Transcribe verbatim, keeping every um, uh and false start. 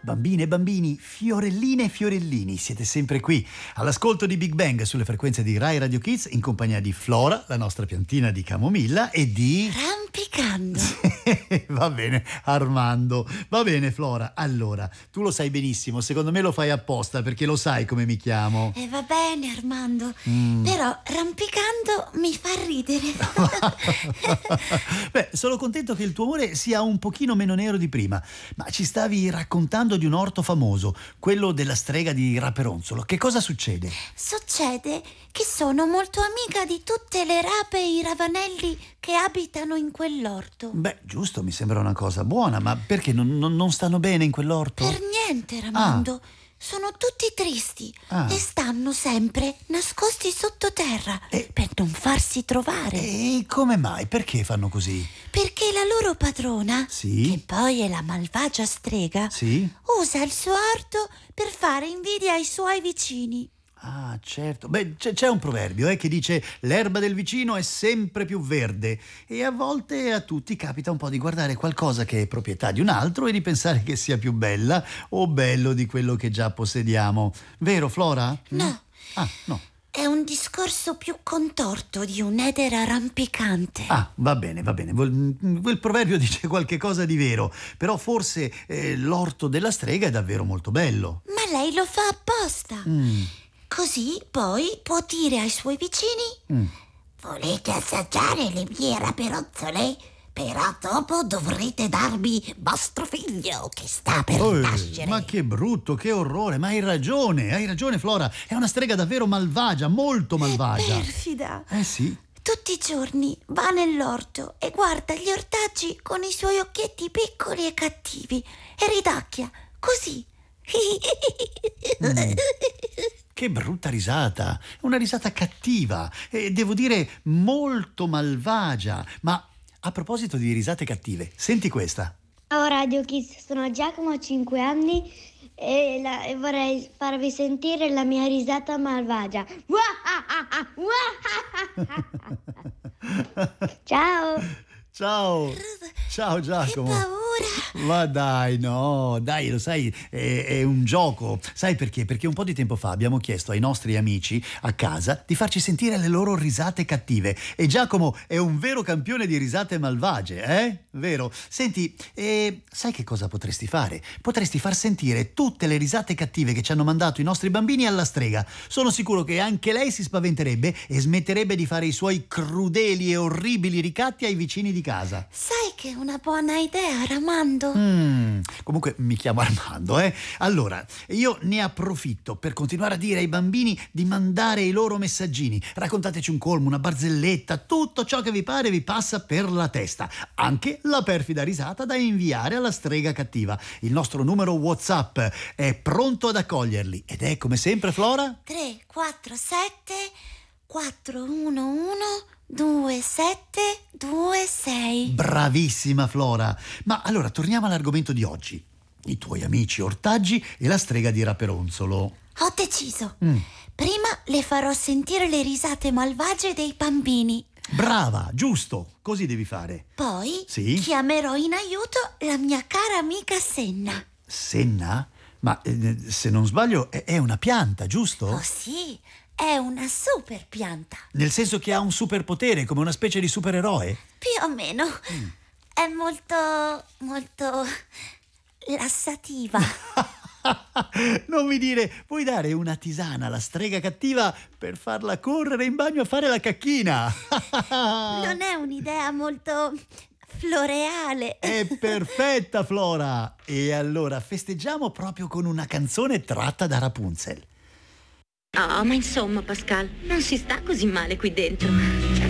Bambine e bambini, fiorelline e fiorellini, siete sempre qui all'ascolto di Big Bang sulle frequenze di Rai Radio Kids in compagnia di Flora, la nostra piantina di camomilla, e di... Rampicando. Va bene, Armando. Va bene, Flora. Allora, tu lo sai benissimo, secondo me lo fai apposta perché lo sai come mi chiamo. E eh, va bene, Armando. Mm. Però rampicando mi fa ridere. Beh, sono contento che il tuo amore sia un pochino meno nero di prima, ma ci stavi raccontando di un orto famoso, quello della strega di Raperonzolo. Che cosa succede? Succede che sono molto amica di tutte le rape e i ravanelli che abitano in quell'orto. Beh, giusto, mi sembra una cosa buona, ma perché non, non, non stanno bene in quell'orto? Per niente, Ramondo. Ah. Sono tutti tristi Ah. e stanno sempre nascosti sottoterra E- per non farsi trovare. E come mai? Perché fanno così? Perché la loro padrona, Sì? che poi è la malvagia strega, Sì? usa il suo orto per fare invidia ai suoi vicini. Ah, certo. Beh, c'è, c'è un proverbio eh, che dice l'erba del vicino è sempre più verde, e a volte a tutti capita un po' di guardare qualcosa che è proprietà di un altro e di pensare che sia più bella o bello di quello che già possediamo. Vero, Flora? No. Ah, no. È un discorso più contorto di un'edera rampicante. Ah, va bene, va bene. Vol- Quel proverbio dice qualche cosa di vero, però forse eh, l'orto della strega è davvero molto bello. Ma lei lo fa apposta. Mm, Così poi può dire ai suoi vicini: mm. volete assaggiare le mie raperozzole? Però dopo dovrete darmi vostro figlio che sta per Oh, nascere. ma che brutto, che orrore, ma hai ragione, hai ragione, Flora, è una strega davvero malvagia, molto malvagia. È perfida. Eh sì. Tutti i giorni va nell'orto e guarda gli ortaggi con i suoi occhietti piccoli e cattivi e ridacchia così. Mm. Che brutta risata, una risata cattiva e devo dire molto malvagia. Ma a proposito di risate cattive, senti questa. Ciao Radio Kids, sono Giacomo, ho cinque anni e, la- e vorrei farvi sentire la mia risata malvagia. Ciao! Ciao, ciao Giacomo. Che paura! Ma dai, no, dai, lo sai, è, è un gioco. Sai perché? Perché un po' di tempo fa abbiamo chiesto ai nostri amici a casa di farci sentire le loro risate cattive. E Giacomo è un vero campione di risate malvagie, eh? Vero? Senti, eh, sai che cosa potresti fare? Potresti far sentire tutte le risate cattive che ci hanno mandato i nostri bambini alla strega. Sono sicuro che anche lei si spaventerebbe e smetterebbe di fare i suoi crudeli e orribili ricatti ai vicini di casa. Sai che è una buona idea, Ramando? Mm, comunque mi chiamo Armando, eh? Allora, io ne approfitto per continuare a dire ai bambini di mandare i loro messaggini. Raccontateci un colmo, una barzelletta, tutto ciò che vi pare vi passa per la testa. Anche la perfida risata da inviare alla strega cattiva. Il nostro numero WhatsApp è pronto ad accoglierli. Ed è come sempre, Flora? tre, quattro, sette, quattro, uno, uno, due, sette, due, sei. Bravissima, Flora. Ma allora, torniamo all'argomento di oggi. I tuoi amici ortaggi e la strega di Raperonzolo. Ho deciso. Mm. Prima le farò sentire le risate malvagie dei bambini. Brava, giusto, così devi fare. Poi Sì? chiamerò in aiuto la mia cara amica Senna. Senna? Ma eh, se non sbaglio è, è una pianta, giusto? Oh sì, è una super pianta. Nel senso che ha un superpotere, come una specie di supereroe? Più o meno. Mm. È molto, molto lassativa. Non mi dire, puoi dare una tisana alla strega cattiva per farla correre in bagno a fare la cacchina? Non è un'idea molto floreale. È perfetta, Flora! E allora festeggiamo proprio con una canzone tratta da Rapunzel. Oh, ma insomma, Pascal, non si sta così male qui dentro.